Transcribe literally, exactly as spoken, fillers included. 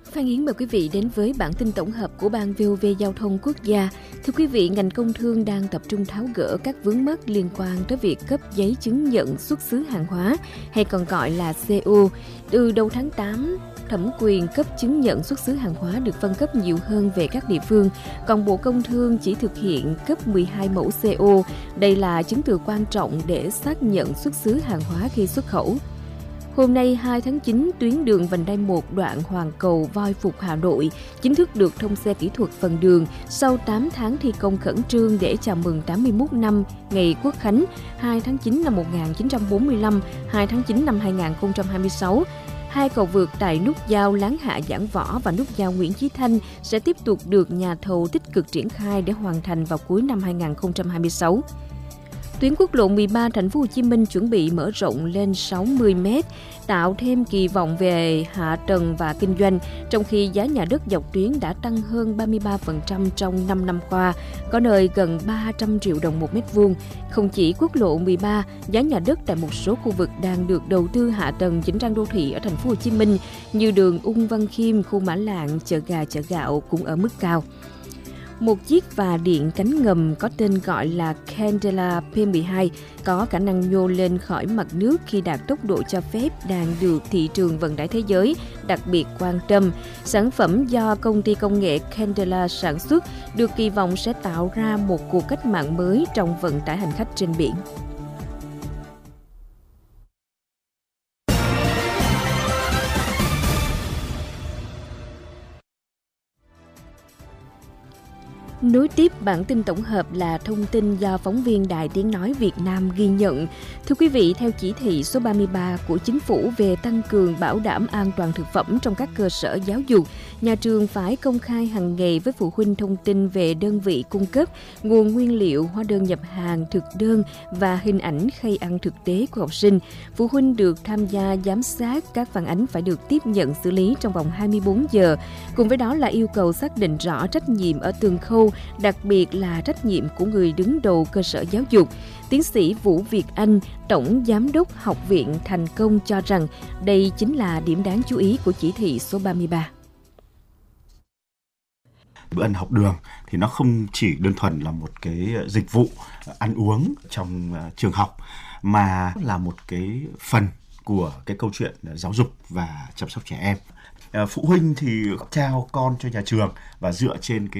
Phan Yến mời quý vị đến với bản tin tổng hợp của Ban vê o vê Giao thông Quốc gia. Thưa quý vị, ngành công thương đang tập trung tháo gỡ các vướng mắc liên quan tới việc cấp giấy chứng nhận xuất xứ hàng hóa, hay còn gọi là xê ô. Từ đầu tháng tám, thẩm quyền cấp chứng nhận xuất xứ hàng hóa được phân cấp nhiều hơn về các địa phương, còn Bộ Công Thương chỉ thực hiện cấp mười hai mẫu xê ô. Đây là chứng từ quan trọng để xác nhận xuất xứ hàng hóa khi xuất khẩu. Hôm nay hai tháng chín, tuyến đường vành đai một đoạn Hoàng Cầu - Voi Phục Hà Nội chính thức được thông xe kỹ thuật phần đường sau tám tháng thi công khẩn trương để chào mừng tám mươi mốt năm ngày Quốc khánh hai tháng chín năm một nghìn chín trăm bốn mươi lăm, hai tháng chín năm hai nghìn không trăm hai mươi sáu. Hai cầu vượt tại nút giao Láng Hạ Giảng Võ và nút giao Nguyễn Chí Thanh sẽ tiếp tục được nhà thầu tích cực triển khai để hoàn thành vào cuối năm hai nghìn không trăm hai mươi sáu. Tuyến quốc lộ mười ba thành phố Hồ Chí Minh chuẩn bị mở rộng lên sáu mươi mét, tạo thêm kỳ vọng về hạ tầng và kinh doanh, trong khi giá nhà đất dọc tuyến đã tăng hơn ba mươi ba phần trăm trong năm năm qua, có nơi gần ba trăm triệu đồng một mét vuông. Không chỉ quốc lộ mười ba, giá nhà đất tại một số khu vực đang được đầu tư hạ tầng chỉnh trang đô thị ở thành phố Hồ Chí Minh như đường Ung Văn Khiêm, khu Mã Lạng, chợ gà, chợ gạo cũng ở mức cao. Một chiếc phà điện cánh ngầm có tên gọi là Candela P mười hai có khả năng nhô lên khỏi mặt nước khi đạt tốc độ cho phép đang được thị trường vận tải thế giới đặc biệt quan tâm. Sản phẩm do công ty công nghệ Candela sản xuất được kỳ vọng sẽ tạo ra một cuộc cách mạng mới trong vận tải hành khách trên biển. Nối tiếp bản tin tổng hợp là thông tin do phóng viên Đài Tiếng Nói Việt Nam ghi nhận. Thưa quý vị, theo chỉ thị số ba mươi ba của Chính phủ về tăng cường bảo đảm an toàn thực phẩm trong các cơ sở giáo dục, nhà trường phải công khai hàng ngày với phụ huynh thông tin về đơn vị cung cấp, nguồn nguyên liệu, hóa đơn nhập hàng, thực đơn và hình ảnh khay ăn thực tế của học sinh. Phụ huynh được tham gia giám sát, các phản ánh phải được tiếp nhận xử lý trong vòng hai mươi bốn giờ. Cùng với đó là yêu cầu xác định rõ trách nhiệm ở từng khâu, đặc biệt là trách nhiệm của người đứng đầu cơ sở giáo dục. Tiến sĩ Vũ Việt Anh, Tổng Giám đốc Học viện Thành Công cho rằng đây chính là điểm đáng chú ý của chỉ thị số ba mươi ba. Bữa ăn học đường thì nó không chỉ đơn thuần là một cái dịch vụ ăn uống trong trường học, mà là một cái phần của cái câu chuyện giáo dục và chăm sóc trẻ em. Phụ huynh thì trao con cho nhà trường và dựa trên cái